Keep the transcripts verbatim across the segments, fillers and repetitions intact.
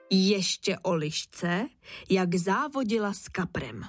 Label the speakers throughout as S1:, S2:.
S1: Ještě o lišce, jak závodila s kaprem.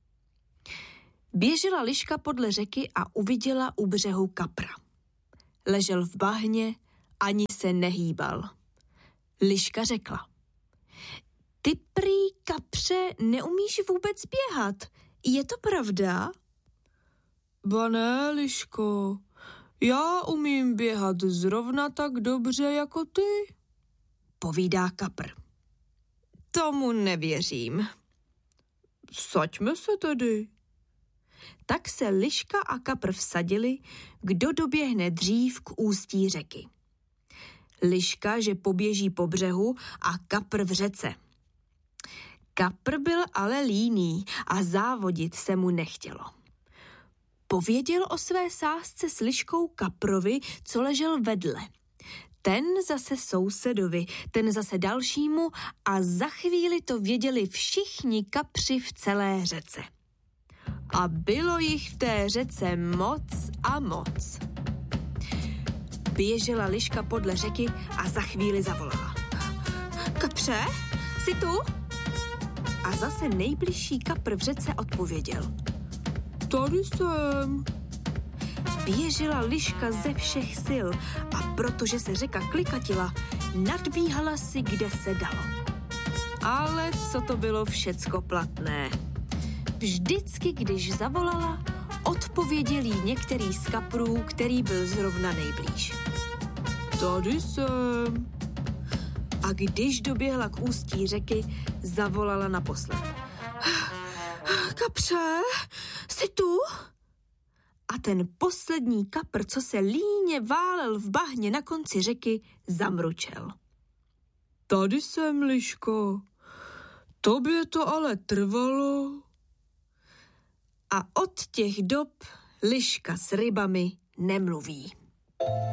S1: Běžela liška podle řeky a uviděla u břehu kapra. Ležel v bahně, ani se nehýbal. Liška řekla: Ty prý, kapře, neumíš vůbec běhat. Je to pravda?
S2: Ba ne, liško, já umím běhat zrovna tak dobře jako ty,
S1: povídá kapr. Tomu nevěřím.
S2: Vsaďme se tedy.
S1: Tak se liška a kapr vsadili, kdo doběhne dřív k ústí řeky. Liška, že poběží po břehu a kapr v řece. Kapr byl ale líný a závodit se mu nechtělo. Pověděl o své sázce s liškou kaprovi, co ležel vedle. Ten zase sousedovi, ten zase dalšímu a za chvíli to věděli všichni kapři v celé řece. A bylo jich v té řece moc a moc. Běžela liška podle řeky a za chvíli zavolala: Kapře, jsi tu? A zase nejbližší kapr v řece odpověděl:
S2: Tady jsem.
S1: Běžela liška ze všech sil a protože se řeka klikatila, nadbíhala si, kde se dalo. Ale co to bylo všecko platné. Vždycky, když zavolala, odpověděl jí některý z kaprů, který byl zrovna nejblíž.
S2: Tady jsem.
S1: A když doběhla k ústí řeky, zavolala naposled: Kapře, jsi tu? A ten poslední kapr, co se líně válel v bahně na konci řeky, zamručel.
S2: Tady jsem, liško. Tobě to ale trvalo.
S1: A od těch dob liška s rybami nemluví.